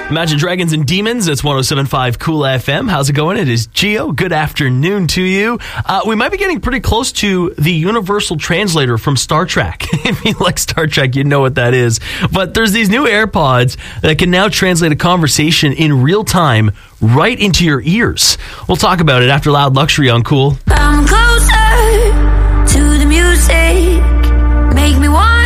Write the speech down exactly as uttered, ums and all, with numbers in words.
Imagine Dragons and Demons. It's one oh seven point five Cool F M. How's it going? It is Gio. Good afternoon to you. Uh, we might be getting pretty close to the Universal Translator from Star Trek. If you like Star Trek, you know what that is. But there's these new AirPods that can now translate a conversation in real time right into your ears. We'll talk about it after Loud Luxury on Cool. I'm closer to the music. Make me want